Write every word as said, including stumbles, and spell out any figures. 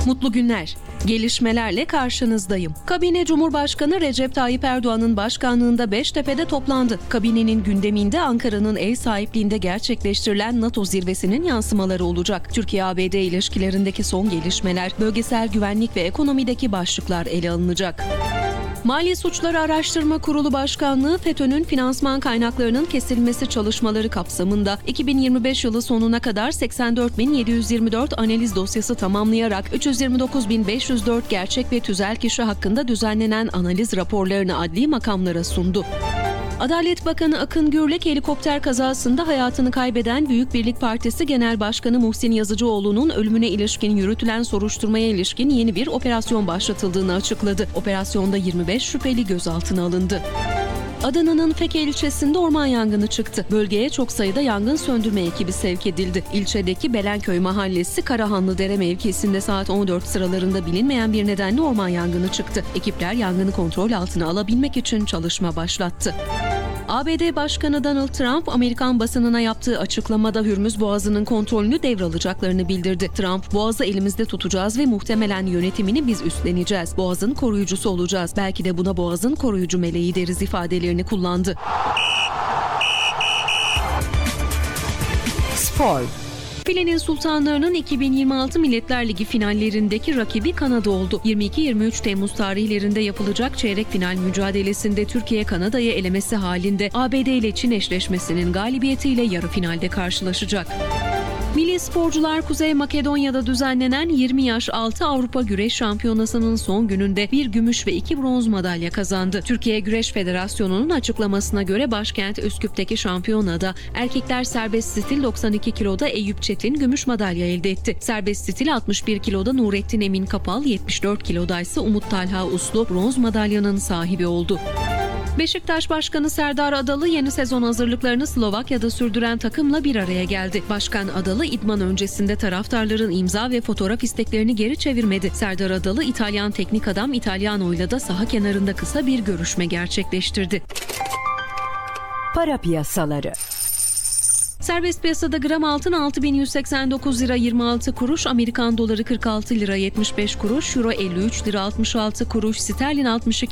Mutlu günler. Gelişmelerle karşınızdayım. Kabine Cumhurbaşkanı Recep Tayyip Erdoğan'ın başkanlığında Beştepe'de toplandı. Kabinenin gündeminde Ankara'nın ev sahipliğinde gerçekleştirilen NATO zirvesinin yansımaları olacak. Türkiye-A B D ilişkilerindeki son gelişmeler, bölgesel güvenlik ve ekonomideki başlıklar ele alınacak. Mali Suçları Araştırma Kurulu Başkanlığı, FETÖ'nün finansman kaynaklarının kesilmesi çalışmaları kapsamında iki bin yirmi beş yılı sonuna kadar seksen dört bin yedi yüz yirmi dört analiz dosyası tamamlayarak üç yüz yirmi dokuz bin beş yüz dört gerçek ve tüzel kişi hakkında düzenlenen analiz raporlarını adli makamlara sundu. Adalet Bakanı Akın Gürlek, helikopter kazasında hayatını kaybeden Büyük Birlik Partisi Genel Başkanı Muhsin Yazıcıoğlu'nun ölümüne ilişkin yürütülen soruşturmaya ilişkin yeni bir operasyon başlatıldığını açıkladı. Operasyonda yirmi beş şüpheli gözaltına alındı. Adana'nın Feke ilçesinde orman yangını çıktı. Bölgeye çok sayıda yangın söndürme ekibi sevk edildi. İlçedeki Belenköy Mahallesi Karahanlıdere mevkisinde saat on dört sıralarında bilinmeyen bir nedenle orman yangını çıktı. Ekipler yangını kontrol altına alabilmek için çalışma başlattı. A B D Başkanı Donald Trump, Amerikan basınına yaptığı açıklamada Hürmüz Boğazı'nın kontrolünü devralacaklarını bildirdi. Trump, "Boğazı elimizde tutacağız ve muhtemelen yönetimini biz üstleneceğiz. Boğazın koruyucusu olacağız. Belki de buna Boğazın koruyucu meleği deriz" ifadelerini kullandı. Spor. Filenin Sultanları'nın iki bin yirmi altı Milletler Ligi finallerindeki rakibi Kanada oldu. yirmi iki yirmi üç Temmuz tarihlerinde yapılacak çeyrek final mücadelesinde Türkiye Kanada'yı elemesi halinde A B D ile Çin eşleşmesinin galibiyetiyle yarı finalde karşılaşacak. Milli sporcular Kuzey Makedonya'da düzenlenen yirmi yaş altı Avrupa Güreş Şampiyonası'nın son gününde bir gümüş ve iki bronz madalya kazandı. Türkiye Güreş Federasyonu'nun açıklamasına göre başkent Üsküp'teki şampiyonada erkekler serbest stil doksan iki kiloda Eyüp Çetin gümüş madalya elde etti. Serbest stil altmış bir kiloda Nurettin Emin Kapal, yetmiş dört kiloda ise Umut Talha Uslu bronz madalyanın sahibi oldu. Beşiktaş Başkanı Serdar Adalı yeni sezon hazırlıklarını Slovakya'da sürdüren takımla bir araya geldi. Başkan Adalı idman öncesinde taraftarların imza ve fotoğraf isteklerini geri çevirmedi. Serdar Adalı, İtalyan teknik adam Italiano'yla da saha kenarında kısa bir görüşme gerçekleştirdi. Para piyasaları. Serbest piyasada gram altın altı bin yüz seksen dokuz lira yirmi altı kuruş, Amerikan doları kırk altı lira yetmiş beş kuruş, euro elli üç lira altmış altı kuruş, sterlin altmış iki